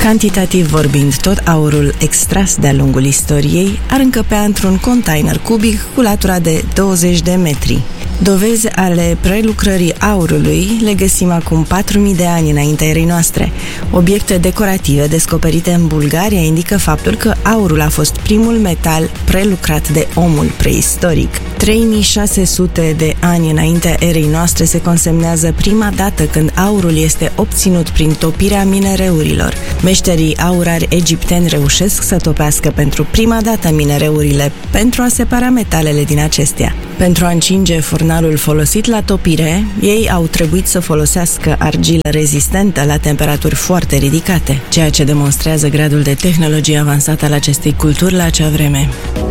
Cantitativ vorbind, tot aurul extras de-a lungul istoriei ar încăpea într-un container cubic cu latura de 20 de metri. Dovezi ale prelucrării aurului le găsim acum 4.000 de ani înaintea erei noastre. Obiecte decorative descoperite în Bulgaria indică faptul că aurul a fost primul metal prelucrat de omul preistoric. 3600 de ani înaintea erei noastre se consemnează prima dată când aurul este obținut prin topirea minereurilor. Meșterii aurari egipteni reușesc să topească pentru prima dată minereurile pentru a separa metalele din acestea. Pentru a încinge furnalul folosit la topire, ei au trebuit să folosească argilă rezistentă la temperaturi foarte ridicate, ceea ce demonstrează gradul de tehnologie avansată al acestei culturi la acea vreme.